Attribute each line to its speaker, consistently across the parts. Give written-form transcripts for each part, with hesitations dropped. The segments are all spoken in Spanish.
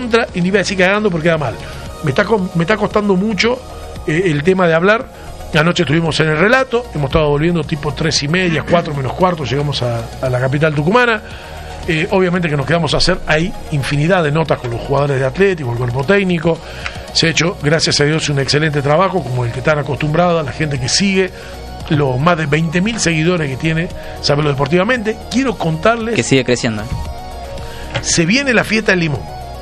Speaker 1: recontra, y ni iba a decir cagando porque queda mal. Me está costando mucho el tema de hablar. Anoche estuvimos en el relato, hemos estado volviendo tipo 3:30, 4 menos cuarto, llegamos a la capital tucumana. Obviamente que nos quedamos a hacer ahí infinidad de notas con los jugadores de Atlético, el cuerpo técnico. Se ha hecho, gracias a Dios, un excelente trabajo, como el que están acostumbrados, la gente que sigue, los más de 20.000 seguidores que tiene Sabelo Deportivamente. Quiero contarles
Speaker 2: que sigue creciendo.
Speaker 1: Se viene la fiesta del limón.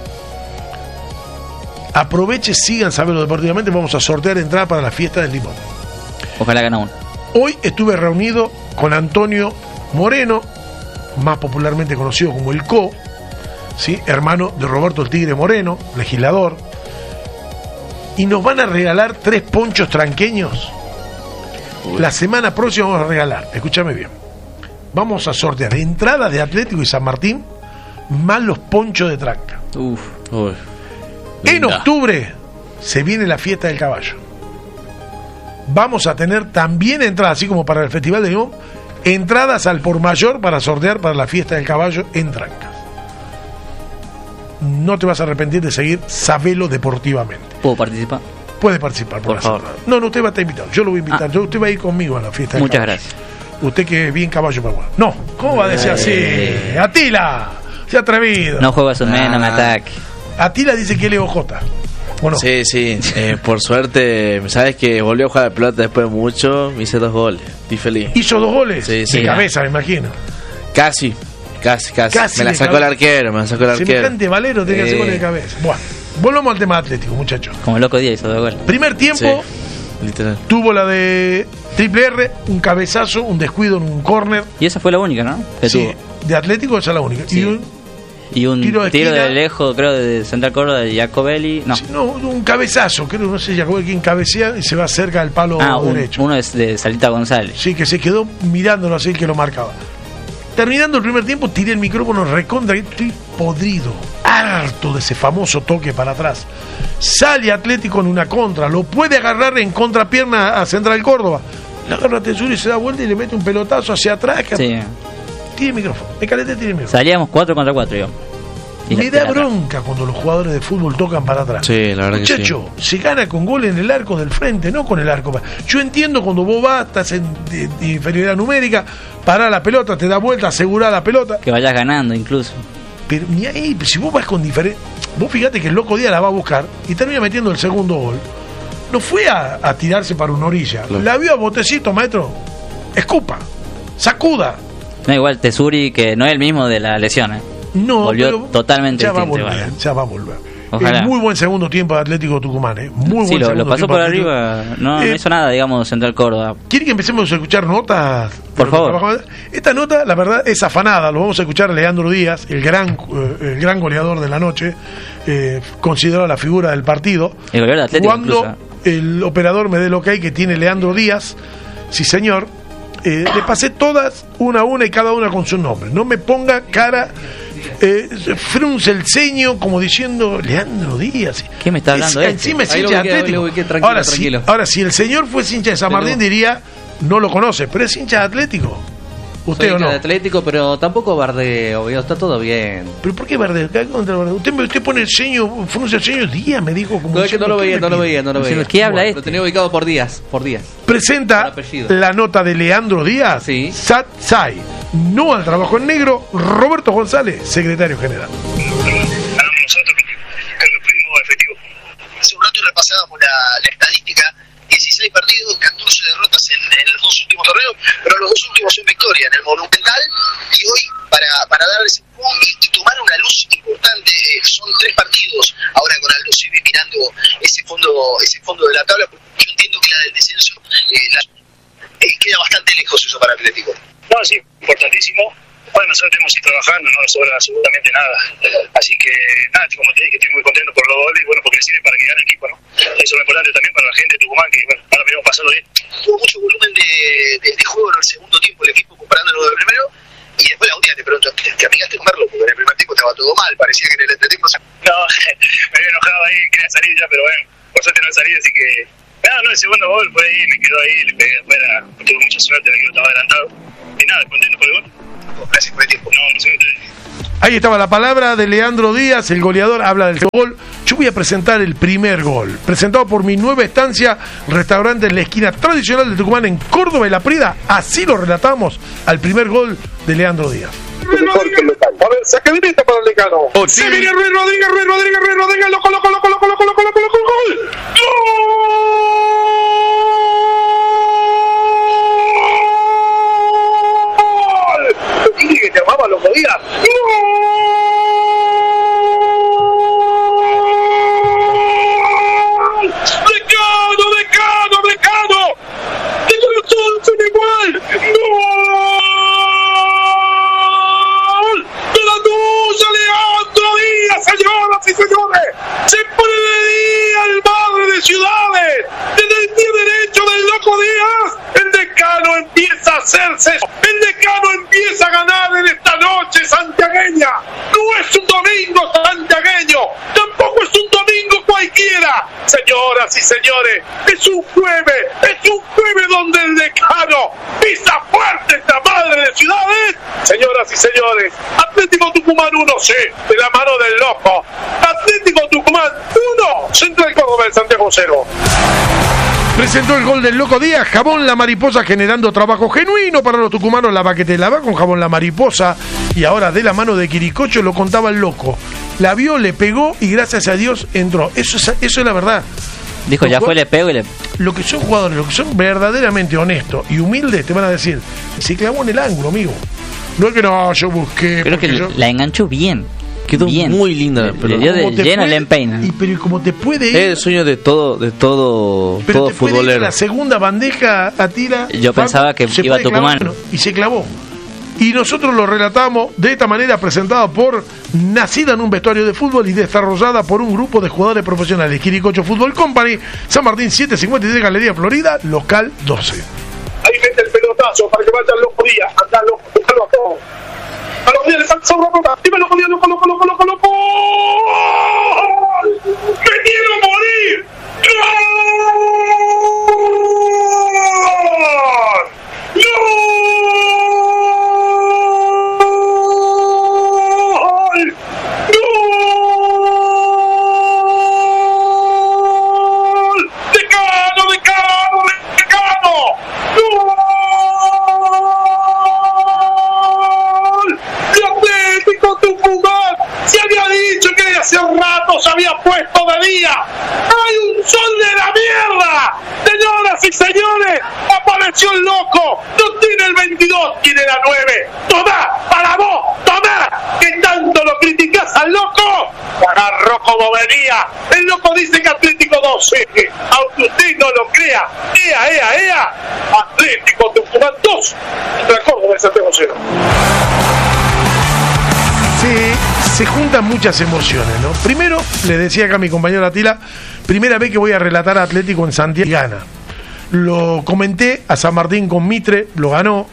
Speaker 1: Aproveche, sigan Sabelo Deportivamente, vamos a sortear entrada para la fiesta del limón.
Speaker 2: Ojalá gane uno.
Speaker 1: Hoy estuve reunido con Antonio Moreno, más popularmente conocido como el Co, ¿sí? Hermano de Roberto el Tigre Moreno, legislador, y nos van a regalar 3 ponchos tranqueños. La semana próxima vamos a regalar, escúchame bien, vamos a sortear entradas de Atlético y San Martín más los ponchos de tranca. En octubre se viene la fiesta del caballo. Vamos a tener también entradas, así como para el Festival de Limón, entradas al por mayor para sortear para la fiesta del caballo en Trancas. No te vas a arrepentir de seguir Sabelo Deportivamente.
Speaker 2: ¿Puedo participar?
Speaker 1: Puede participar, por favor. No, usted va a estar invitado. Yo lo voy a invitar. Usted va a ir conmigo a la fiesta del
Speaker 2: Muchas
Speaker 1: caballo.
Speaker 2: gracias.
Speaker 1: Usted que es bien caballo para jugar. No, ¿cómo va a decir así? Atila, se ha atrevido.
Speaker 2: No juega su no me ataque.
Speaker 1: Atila dice que él es OJ. Bueno.
Speaker 3: Sí. Por suerte, sabes que volvió a jugar de pelota después de mucho. Me hice 2 goles. Estoy feliz.
Speaker 1: ¿Hizo 2 goles?
Speaker 3: Sí.
Speaker 1: De cabeza, me imagino.
Speaker 3: Casi. Me la sacó el arquero.
Speaker 1: Semejante Valero tiene que hacer goles de cabeza. Bueno, volvamos al tema Atlético, muchachos.
Speaker 2: Como el loco Díaz hizo 2 goles.
Speaker 1: Primer tiempo,
Speaker 3: literal.
Speaker 1: Tuvo la de Triple R, un cabezazo, un descuido en un córner.
Speaker 2: Y esa fue la única, ¿no?
Speaker 1: Sí, de Atlético esa es la única.
Speaker 2: Sí. Y un tiro de lejos, creo, de Central Córdoba, de Jacobelli. No,
Speaker 1: sí, un cabezazo, creo, no sé, Jacobelli quien cabecea y se va cerca del palo derecho.
Speaker 2: Uno es de Salita González.
Speaker 1: Sí, que se quedó mirándolo así, que lo marcaba. Terminando el primer tiempo, tiré el micrófono recontra, estoy podrido, harto de ese famoso toque para atrás. Sale Atlético en una contra, lo puede agarrar en contrapierna a Central Córdoba. Le agarra a Tesuri y se da vuelta y le mete un pelotazo hacia atrás.
Speaker 2: Sí.
Speaker 1: Tire el micrófono, me calenté, tire el micrófono.
Speaker 2: Salíamos 4 contra 4, digamos.
Speaker 1: Me da bronca cuando los jugadores de fútbol tocan para atrás.
Speaker 3: Sí, la verdad.
Speaker 1: Muchacho,
Speaker 3: que sí.
Speaker 1: Se gana con gol en el arco del frente, no con el arco. Yo entiendo cuando vos vas, estás en inferioridad numérica, pará la pelota, te da vuelta, asegurá la pelota.
Speaker 2: Que vayas ganando incluso.
Speaker 1: Pero ni ahí, si vos vas con diferencia. Vos fíjate que el Loco Díaz la va a buscar y termina metiendo el segundo gol. No fue a tirarse para una orilla. Claro. La vio a botecito, maestro. Escupa, sacuda.
Speaker 2: No, igual Tesuri, que no es el mismo de la lesión,
Speaker 1: No,
Speaker 2: volvió totalmente
Speaker 1: ya
Speaker 2: distinto.
Speaker 1: Ya va a volver.
Speaker 2: Muy
Speaker 1: buen segundo tiempo de Atlético Tucumán, Muy
Speaker 2: sí,
Speaker 1: buen segundo
Speaker 2: lo pasó
Speaker 1: tiempo
Speaker 2: por arriba, no hizo nada, digamos, Central Córdoba.
Speaker 1: ¿Quieren que empecemos a escuchar notas?
Speaker 2: Por favor.
Speaker 1: Esta nota, la verdad, es afanada. Lo vamos a escuchar a Leandro Díaz, el gran goleador de la noche, considerado la figura del partido.
Speaker 2: El goleador de Atlético,
Speaker 1: cuando
Speaker 2: incluso.
Speaker 1: El operador me dé el ok que tiene Leandro Díaz, sí señor, le pasé todas una a una y cada una con su nombre. No me ponga cara, frunce el ceño como diciendo Leandro Díaz.
Speaker 2: ¿Qué me está hablando
Speaker 1: encima es hincha de Atlético. Ahora, si el señor fuese hincha de San Martín, diría no lo conoce, pero es hincha de Atlético. ¿Usted
Speaker 4: Soy
Speaker 1: o no?
Speaker 4: de Atlético, pero tampoco bardeo, está todo bien.
Speaker 1: ¿Pero por qué bardeo? Usted pone el ceño, frunce el ceño, Díaz me dijo como.
Speaker 4: No, es que no lo veía.
Speaker 2: ¿Qué habla
Speaker 4: Lo tenía ubicado por días.
Speaker 1: Presenta la nota de Leandro Díaz,
Speaker 4: sí.
Speaker 1: Satsai, no al trabajo en negro, Roberto González, secretario general.
Speaker 5: Nosotros creo que fuimos efectivos. Hace un rato repasábamos la estadística. 16 partidos, 14 derrotas en los 2 últimos torneos, pero los 2 últimos son victoria en el Monumental. Y hoy, para dar ese y tomar una luz importante, son 3 partidos ahora con Aldo Civi mirando ese fondo de la tabla. Yo entiendo que la del descenso queda bastante lejos eso para Atlético. No, sí, importantísimo. Bueno, nosotros tenemos que ir trabajando, no nos sobra absolutamente nada. Así que, nada, como te dije, estoy muy contento por los goles, bueno, porque sirve para que gane el equipo, ¿no? Eso es lo importante también para la gente de Tucumán, que, bueno, ahora venimos pasando bien. Tuvo mucho volumen de juego en el segundo tiempo el equipo comparándolo del primero, y después la última te pregunto, ¿te amigaste con Merlo? Porque en el primer tiempo estaba todo mal, parecía que en el entretiempo... No, me había enojado ahí, quería salir ya, pero bueno, por suerte no salí, así que... No, el segundo gol fue ahí, me quedó ahí, le pegué afuera, tuve mucha suerte, el equipo estaba adelantado, y nada, contento por el gol. Gracias por el tiempo. No se
Speaker 1: Ahí estaba la palabra de Leandro Díaz, el goleador, habla del gol. Yo voy a presentar el primer gol, presentado por mi nueva estancia, restaurante en la esquina tradicional de Tucumán, en Córdoba y La Prida. Así lo relatamos al primer gol de Leandro Díaz.
Speaker 6: A ver, saque directa para el Decano. Se viene Ruiz Rodríguez, loco, gol. ¡Gol! Que te amaba los días. Decano. Todos son igual. ¡Gol! ¡De la tuya, Leandro Díaz, señoras y señores! Se pone de día el madre de ciudades. Desde el pie derecho del loco Díaz, el Decano empieza a hacerse. El Decano empieza a ganar en esta noche santiagueña. No es un domingo santiagueño, tampoco es un domingo cualquiera. Señoras y señores, es un jueves donde el Decano pisa fuerte esta madre de ciudades. Señoras y señores, Atlético Tucumán 1, sí, de la mano del loco. Atlético Tucumán 1, Central Córdoba de Santiago 0.
Speaker 1: Presentó el gol del loco Díaz, Jabón La Mariposa, generando trabajo genuino para los tucumanos. La baquete la va con Jabón La Mariposa, y ahora de la mano de Quiricocho, lo contaba el loco. La vio, le pegó y gracias a Dios entró. Eso es la verdad.
Speaker 2: Dijo, ya fue, le pego y le...
Speaker 1: Lo que son jugadores, lo que son verdaderamente honestos y humildes, te van a decir, se clavó en el ángulo, amigo. No es que no, yo busqué.
Speaker 2: Creo que la enganchó bien. Quedó bien.
Speaker 3: Muy linda.
Speaker 2: Le dio de lleno, le empeina.
Speaker 1: Pero como te puede ir...
Speaker 3: Es el sueño de todo
Speaker 1: pero te
Speaker 3: futbolero.
Speaker 1: puede ir la segunda bandeja a tira.
Speaker 2: Yo pensaba que iba a Tucumán.
Speaker 1: Y se clavó. Y nosotros lo relatamos de esta manera, presentado por, nacida en un vestuario de fútbol y desarrollada por un grupo de jugadores profesionales. Quiricocho Fútbol Company, San Martín 753, Galería Florida, local 12.
Speaker 6: Ahí mete el pelotazo para que vayan los días. Acá los a todos. A los días les falta sobra roca. Dime los días, loco. ¡Me quiero morir! ¡Gol! ¡Decano! ¡Gol! ¡De Atlético Tucumán! Se había dicho que hace rato se había puesto de día. ¡Hay un sol de la mierda! Señoras y señores, apareció el loco. No tiene el 22, tiene la 9. ¡Tomá! ¡Para vos! ¡Tomá! ¿Que tanto lo criticás al loco? Agarró como venía. El loco dice que Atlético 12. Aunque usted no lo crea. ¡Ea! Atlético Tucumán 2. Central Córdoba de Santiago 0.
Speaker 1: Se juntan muchas emociones, ¿no? Primero, le decía acá a mi compañero Atila, primera vez que voy a relatar a Atlético en Santiago y gana. Lo comenté a San Martín con Mitre, lo ganó.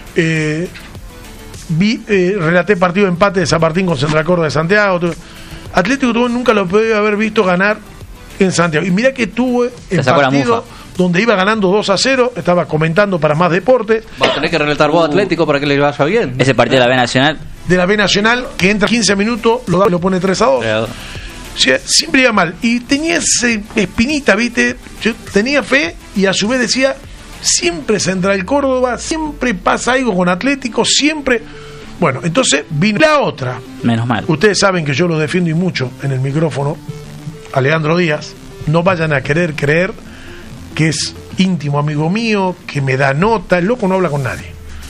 Speaker 1: Relaté partido de empate de San Martín con Central Córdoba de Santiago. Atlético nunca lo podía haber visto ganar en Santiago. Y mirá que tuve el partido donde iba ganando 2-0, estaba comentando para Más Deportes.
Speaker 4: Va a tener que relatar vos Atlético para que le vaya bien.
Speaker 2: Ese partido de la B Nacional.
Speaker 1: De la B Nacional, que entra 15 minutos, lo da y lo pone 3-2. O sea, siempre iba mal. Y tenía esa espinita, ¿viste? Yo tenía fe y a su vez decía, siempre Central Córdoba, siempre pasa algo con Atlético, siempre... Bueno, entonces vino la otra.
Speaker 2: Menos mal.
Speaker 1: Ustedes saben que yo lo defiendo y mucho en el micrófono a Leandro Díaz. No vayan a querer creer que es íntimo amigo mío, que me da nota. El loco no habla con nadie.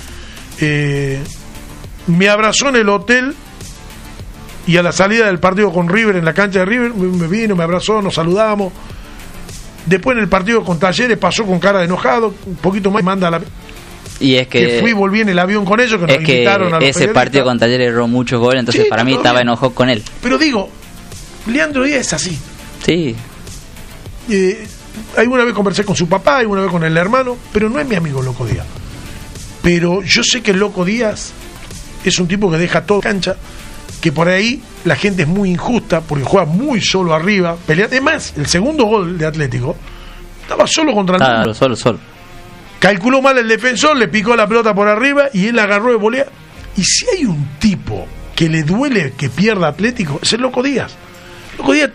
Speaker 1: Me abrazó en el hotel y a la salida del partido con River, en la cancha de River, me vino, me abrazó, nos saludamos. Después en el partido con Talleres pasó con cara de enojado, un poquito más, manda la...
Speaker 2: Y es que
Speaker 1: fui y volví en el avión con ellos, que nos invitaron a los
Speaker 2: ese partido con Talleres erró muchos goles, entonces sí, para mí estaba enojado con él.
Speaker 1: Pero digo, Leandro Díaz es así.
Speaker 2: Sí.
Speaker 1: Alguna vez conversé con su papá, alguna vez con el hermano, pero no es mi amigo Loco Díaz. Pero yo sé que el Loco Díaz es un tipo que deja todo cancha, que por ahí la gente es muy injusta porque juega muy solo arriba, pelea. Además, el segundo gol de Atlético estaba solo contra el mundo.
Speaker 2: Solo.
Speaker 1: Calculó mal el defensor, le picó la pelota por arriba y él agarró de volea Y si hay un tipo que le duele que pierda Atlético, es el Loco Díaz. Loco Díaz